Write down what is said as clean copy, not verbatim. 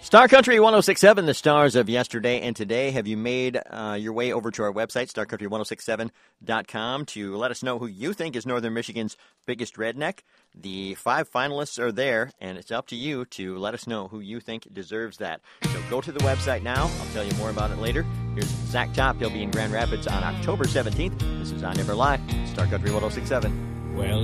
Star Country 1067, the stars of yesterday and today. Have you made your way over to our website, starcountry1067.com, to let us know who you think is Northern Michigan's biggest redneck? The 5 finalists are there, and it's up to you to let us know who you think deserves that. So go to the website now. I'll tell you more about it later. Here's Zach Top. He'll be in Grand Rapids on October 17th. This is I Never Lie, Star Country 1067. Well,